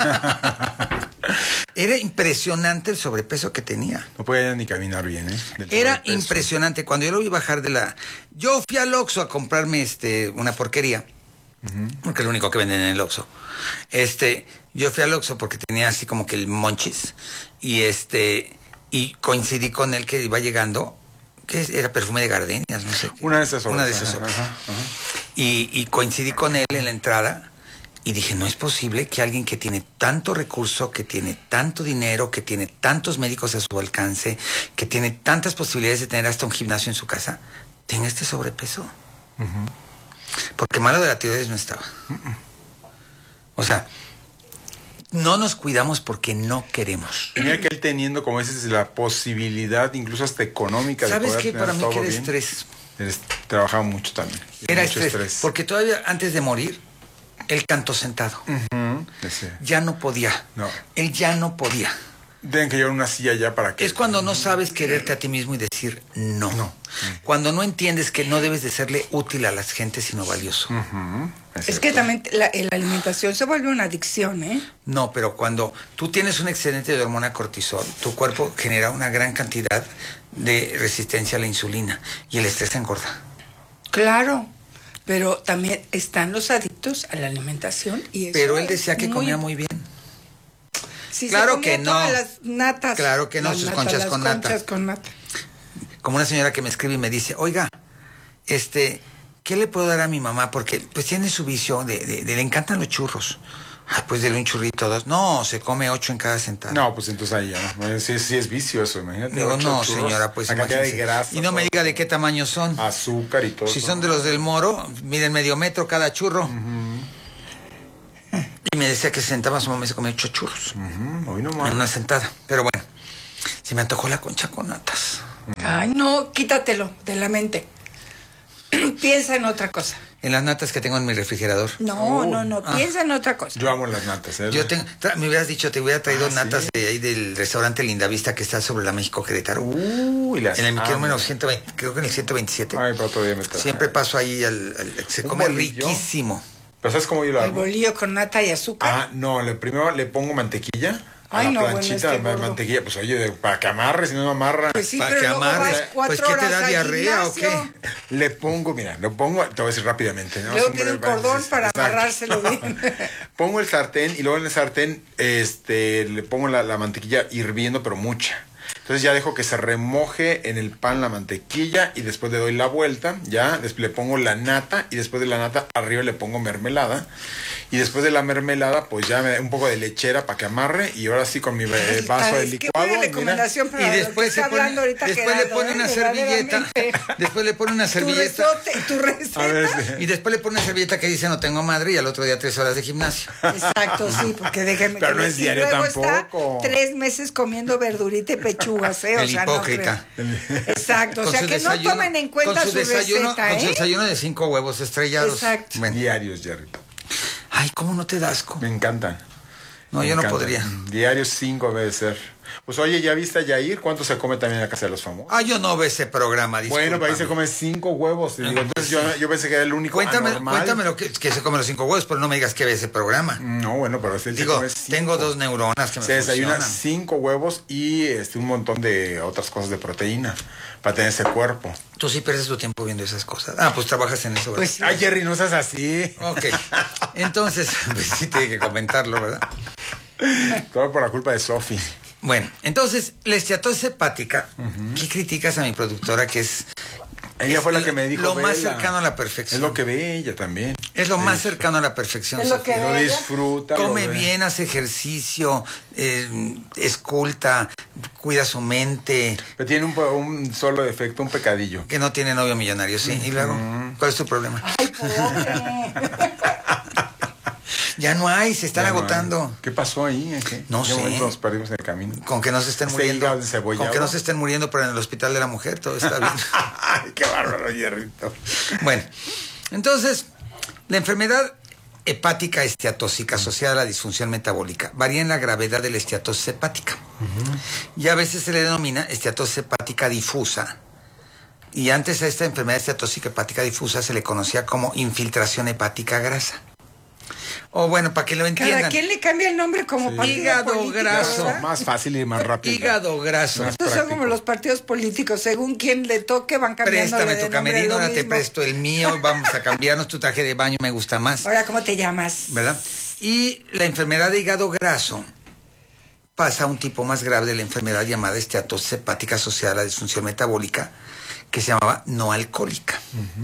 Era impresionante el sobrepeso que tenía. No podía ni caminar bien, ¿eh? Era sobrepeso. Impresionante. Cuando yo lo vi bajar de la... Yo fui al Oxxo a comprarme este, una porquería, uh-huh. porque es lo único que venden en el Oxxo. Este, yo fui al Oxxo porque tenía así como que el monchis, y este, y coincidí con él que iba llegando, que era perfume de gardenias, no sé. Una de esas Una de esas obras. Y, y coincidí con él en la entrada y dije, no es posible que alguien que tiene tanto recurso, que tiene tanto dinero, que tiene tantos médicos a su alcance, que tiene tantas posibilidades de tener hasta un gimnasio en su casa, tenga este sobrepeso. Uh-huh. Porque malo de la tiroides no estaba. Uh-uh. O sea, no nos cuidamos porque no queremos. Mira que él teniendo, como dices, la posibilidad, incluso hasta económica, de ¿sabes poder qué? tener Para mí todo que era bien. estrés. Él trabajaba mucho también. Era mucho estrés, estrés. porque todavía antes de morir, él cantó sentado. Uh-huh. Sí. Ya no podía. No. Él ya no podía. Tienen que llevar una silla ya para que... Es cuando no sabes quererte a ti mismo y decir no. no. Cuando no entiendes que no debes de serle útil a las gentes, sino valioso. Uh-huh. Es, es que también la, la alimentación se vuelve una adicción, ¿eh? No, pero cuando tú tienes un excedente de hormona cortisol, tu cuerpo genera una gran cantidad de resistencia a la insulina y el estrés engorda. Claro, pero también están los adictos a la alimentación y eso Pero él decía que muy... comía muy bien. Sí, claro se que no. Todas las natas. Claro que no, las sus natas, conchas las con conchas nata. con nata. Como una señora que me escribe y me dice, oiga, este, ¿qué le puedo dar a mi mamá? Porque pues tiene su vicio de, de, de le encantan los churros. Ay, pues dele un churrito, dos. No, se come ocho en cada sentada. No, pues entonces ahí ya, ¿no? Sí, sí es vicio eso, imagínate. Digo, no, churros, señora, pues la cantidad de imagínese. grasa. Y no me diga de qué tamaño son. Azúcar y todo. Si eso. son de los del Moro, miden medio metro cada churro. Uh-huh. Y me decía que se sentaba su mamá y se comía ocho churros. Uh-huh. Hoy no más. En una sentada. Pero bueno, se me antojó la concha con natas. Ay, no, quítatelo de la mente. Piensa en otra cosa. En las natas que tengo en mi refrigerador. No, Oh. no, no, Ah. piensa en otra cosa. Yo amo las natas, ¿eh? Yo tengo, tra- me hubieras dicho, te hubiera traído Ah, natas ¿sí? de ahí del restaurante Lindavista que está sobre la México Querétaro. Uy, las en el amo. número ciento veinte, creo que en el ciento veintisiete. Ay, pero todavía me traje. Siempre paso ahí al, al- se ¿Un come bolillo? riquísimo. ¿Pero sabes cómo yo lo El hago? bolillo con nata y azúcar. Ah, no, le, primero le pongo mantequilla. A Ay, la no, bueno, planchita es que de gordo. mantequilla. Pues oye, de- para que amarre, si no no amarra. Pues sí, para pero que luego amarres. vas cuatro Pues, ¿qué te horas da al diarrea o gimnasio. qué? Le pongo, mira, lo pongo, te voy a decir rápidamente. ¿no? Luego Es tiene un breve cordón paréntesis. para Exacto. amarrárselo bien. Pongo el sartén y luego en el sartén este, le pongo la, la mantequilla hirviendo, pero mucha. Entonces ya dejo que se remoje en el pan la mantequilla y después le doy la vuelta, ya, después le pongo la nata y después de la nata arriba le pongo mermelada y después de la mermelada pues ya me, un poco de lechera para que amarre y ahora sí con mi eh, vaso de Ay, qué licuado. buena mira. recomendación para Y lo que después, está se pone, hablando ahorita después le Gerardo, pone ¿eh? una servilleta. Verdaderamente. Después le pone una Tu servilleta. resote, tu receta. A ver, sí. Y después le pone una servilleta que dice no tengo madre y al otro día tres horas de gimnasio. Exacto, sí, porque déjeme Pero que no le- es y diario luego tampoco. Está tres meses comiendo verdurita y pechugas, ¿eh? O El sea, no hipócrita. creo. Exacto, o Con sea su que desayuno- no tomen en cuenta con su, desayuno, receta, Con su ¿eh? desayuno de cinco huevos estrellados. Exacto. Bueno. Diarios, Jerry. Ay, ¿cómo no te da asco? Me encantan. No, Me yo no encantan. podría. Diarios cinco debe ser. Pues oye, ¿ya viste a Yair? ¿Cuánto se come también en la casa de los famosos? Ah, yo no veo ese programa, Bueno, pero ahí se discúlpame. come cinco huevos. Y digo, entonces yo, yo pensé que era el único Cuéntame, anormal. cuéntame lo que, que se come los cinco huevos, pero no me digas que ve ese programa. No, bueno, pero este Digo, se come cinco. tengo dos neuronas que me Se desayuna funcionan. cinco huevos y este un montón de otras cosas de proteína para tener ese cuerpo. Tú sí pierdes tu tiempo viendo esas cosas. Ah, pues trabajas en eso, ¿verdad? Pues sí. Ay, Jerry, no seas así. Ok. Entonces, pues sí tiene que comentarlo, ¿verdad? Todo por la culpa de Sofi. Bueno, entonces, la esteatosis hepática, ¿qué criticas a mi productora que es... Ella es fue la lo- que me dijo. Lo más "Vela". cercano a la Es perfección. lo que ve ella también. Es lo más Sí. cercano a la perfección. Es lo Sofía. que Lo ve. disfruta. lo Come ve. bien, hace ejercicio, eh, esculta, cuida su mente, Pero tiene un, po- un solo defecto, un pecadillo. que no tiene novio millonario, sí. Y luego, ¿cuál es tu problema? Ay, pobre. Ya no hay, se están Ya no hay. agotando. ¿Qué pasó ahí? ¿En qué? No ¿En qué sé. momento nos perdimos en el camino? Con que no se estén Ese muriendo. hígado encebollado. Con que no se estén muriendo, pero en el hospital de la mujer todo está bien. Ay, qué bárbaro, Jerrito. Bueno, entonces, la enfermedad hepática esteatósica asociada a la disfunción metabólica varía en la gravedad de la esteatosis hepática. Y a veces se le denomina esteatosis hepática difusa. Y antes a esta enfermedad esteatósica hepática difusa se le conocía como infiltración hepática grasa. O bueno, para que lo entiendan. Cada quien le cambia el nombre como partido Hígado político, graso. ¿verdad? Más fácil y más rápido. Hígado graso. Más Estos son práctico. como los partidos políticos, según quien le toque van cambiando Préstame de tu nombre, camerino, lo ahora te mismo. presto el mío, vamos a cambiarnos, tu traje de baño me gusta más. Ahora, ¿cómo te llamas? ¿Verdad? Y la enfermedad de hígado graso pasa a un tipo más grave de la enfermedad llamada esteatosis hepática asociada a la disfunción metabólica, que se llamaba no alcohólica.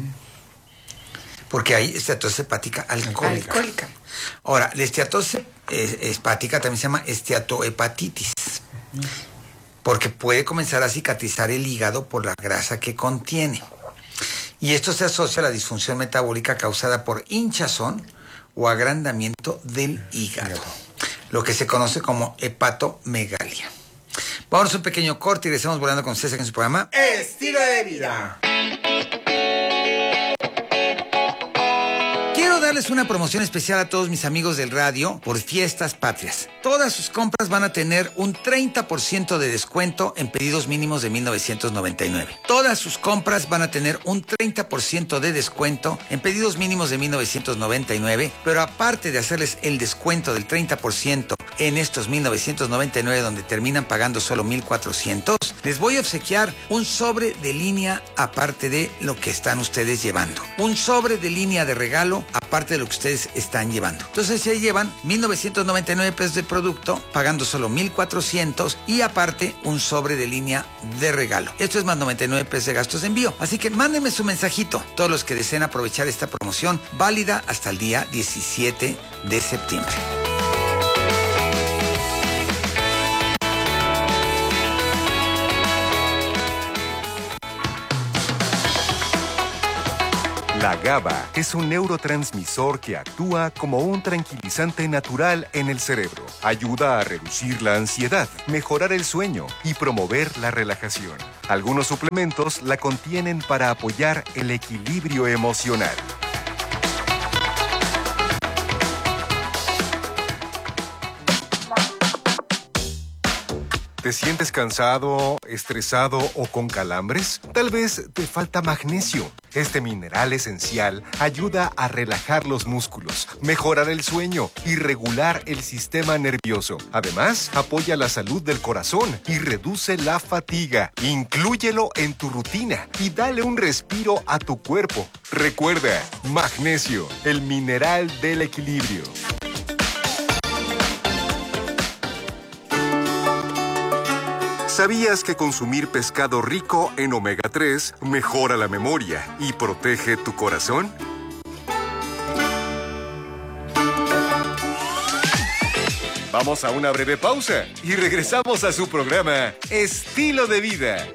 Porque hay esteatosis hepática alcohólica. Alcohólica. Ahora, la esteatosis eh, hepática también se llama esteatohepatitis, porque puede comenzar a cicatrizar el hígado por la grasa que contiene. Y esto se asocia a la disfunción metabólica causada por hinchazón o agrandamiento del hígado, lo que se conoce como hepatomegalia. Vamos a un pequeño corte y regresamos volando con César en su programa Estilo de vida. Quiero darles una promoción especial a todos mis amigos del radio por Fiestas Patrias. Todas sus compras van a tener un treinta por ciento de descuento en pedidos mínimos de mil novecientos noventa y nueve. Todas sus compras van a tener un treinta por ciento de descuento en pedidos mínimos de mil novecientos noventa y nueve, pero aparte de hacerles el descuento del treinta por ciento en estos mil novecientos noventa y nueve donde terminan pagando solo mil cuatrocientos, les voy a obsequiar un sobre de línea aparte de lo que están ustedes llevando. Un sobre de línea de regalo aparte de lo que ustedes están llevando. Entonces se llevan mil novecientos noventa y nueve pesos de producto pagando solo mil cuatrocientos y aparte un sobre de línea de regalo. Esto es más noventa y nueve pesos de gastos de envío. Así que mándenme su mensajito, todos los que deseen aprovechar esta promoción válida hasta el día diecisiete de septiembre. La GABA es un neurotransmisor que actúa como un tranquilizante natural en el cerebro. Ayuda a reducir la ansiedad, mejorar el sueño y promover la relajación. Algunos suplementos la contienen para apoyar el equilibrio emocional. ¿Te sientes cansado, estresado o con calambres? Tal vez te falta magnesio. Este mineral esencial ayuda a relajar los músculos, mejorar el sueño y regular el sistema nervioso. Además, apoya la salud del corazón y reduce la fatiga. Inclúyelo en tu rutina y dale un respiro a tu cuerpo. Recuerda, magnesio, el mineral del equilibrio. ¿Sabías que consumir pescado rico en omega tres mejora la memoria y protege tu corazón? Vamos a una breve pausa y regresamos a su programa Estilo de Vida.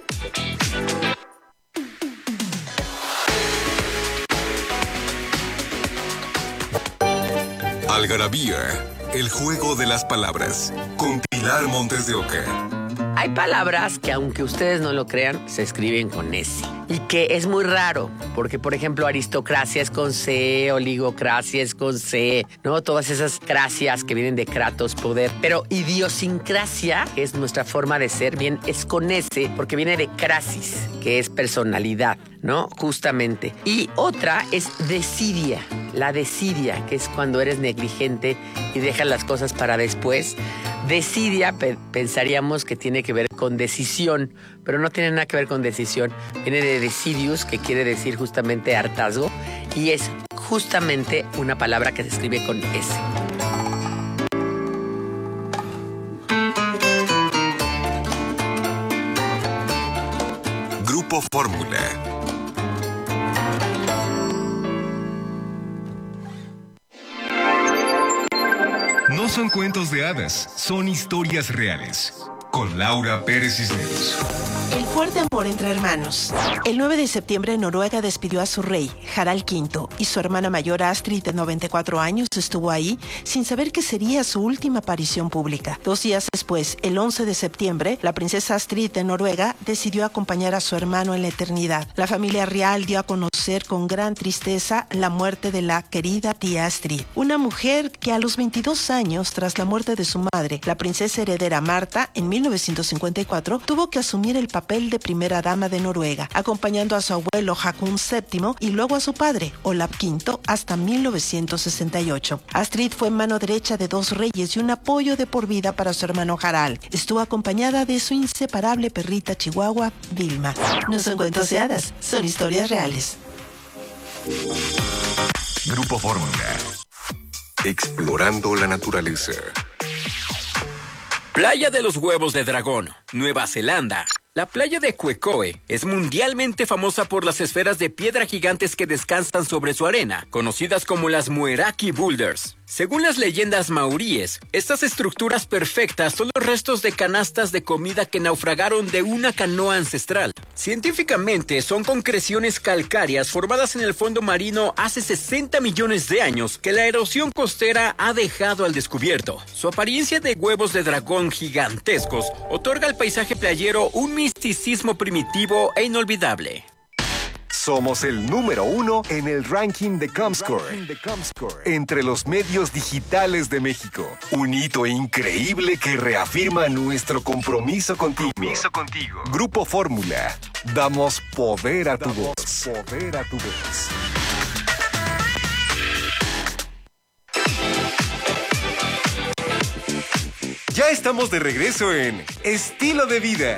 Algarabía, el juego de las palabras, con Pilar Montes de Oca. Hay palabras que, aunque ustedes no lo crean, se escriben con S. Y que es muy raro, porque, por ejemplo, aristocracia es con C, oligocracia es con C, ¿no? Todas esas cracias que vienen de kratos, poder. Pero idiosincrasia, que es nuestra forma de ser, bien, es con S, porque viene de crasis, que es personalidad, ¿no? Justamente. Y otra es desidia, la desidia, que es cuando eres negligente y dejas las cosas para después. Desidia, pe- pensaríamos que tiene que ver con decisión, pero no tiene nada que ver con decisión. Viene de decidius, que quiere decir justamente hartazgo, y es justamente una palabra que se escribe con S. Grupo Fórmula. No son cuentos de hadas, son historias reales. Con Laura Pérez Cisneros. El fuerte amor entre hermanos. El nueve de septiembre Noruega despidió a su rey, Harald quinto, y su hermana mayor Astrid, de noventa y cuatro años, estuvo ahí sin saber que sería su última aparición pública. Dos días después, el once de septiembre, la princesa Astrid de Noruega decidió acompañar a su hermano en la eternidad. La familia real dio a conocer con gran tristeza la muerte de la querida tía Astrid, una mujer que a los veintidós años, tras la muerte de su madre, la princesa heredera Marta, en mil novecientos cincuenta y cuatro, tuvo que asumir el papel de primera dama de Noruega, acompañando a su abuelo Haakon séptimo y luego a su padre, Olav quinto, hasta mil novecientos sesenta y ocho. Astrid fue mano derecha de dos reyes y un apoyo de por vida para su hermano Harald. Estuvo acompañada de su inseparable perrita chihuahua, Vilma. No son cuentos de hadas, son historias reales. Grupo Fórmula. Explorando la naturaleza. Playa de los Huevos de Dragón, Nueva Zelanda. La playa de Quecoe es mundialmente famosa por las esferas de piedra gigantes que descansan sobre su arena, conocidas como las Mueraki Boulders. Según las leyendas maoríes, estas estructuras perfectas son los restos de canastas de comida que naufragaron de una canoa ancestral. Científicamente, son concreciones calcáreas formadas en el fondo marino hace sesenta millones de años que la erosión costera ha dejado al descubierto. Su apariencia de huevos de dragón gigantescos otorga al paisaje playero un misticismo primitivo e inolvidable. Somos el número uno en el ranking de Comscore, entre los medios digitales de México. Un hito increíble que reafirma nuestro compromiso contigo. Grupo Fórmula. Damos poder a tu voz. Poder a tu voz. Ya estamos de regreso en Estilo de Vida.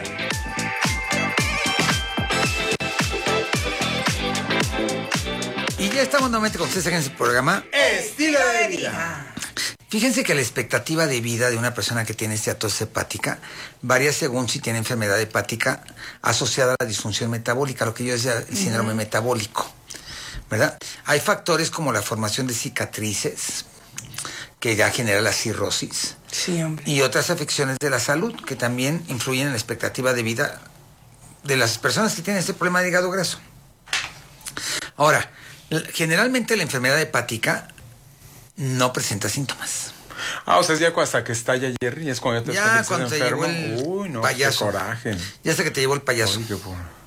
Y ya estamos nuevamente con ustedes en este programa Estilo de Vida. Fíjense que la expectativa de vida de una persona que tiene esteatosis hepática varía según si tiene enfermedad hepática asociada a la disfunción metabólica, lo que yo decía, el síndrome uh-huh. metabólico, ¿verdad? Hay factores como la formación de cicatrices, que ya genera la cirrosis. Sí, hombre. Y otras afecciones de la salud que también influyen en la expectativa de vida de las personas que tienen este problema de hígado graso. Ahora, generalmente la enfermedad hepática no presenta síntomas. Ah, o sea, es ya hasta que estalla Jerry, es cuando ya te ya estás cuando te enfermo. llevó el Uy, no, payaso. qué coraje. Ya hasta que te llevó el payaso. Uy, qué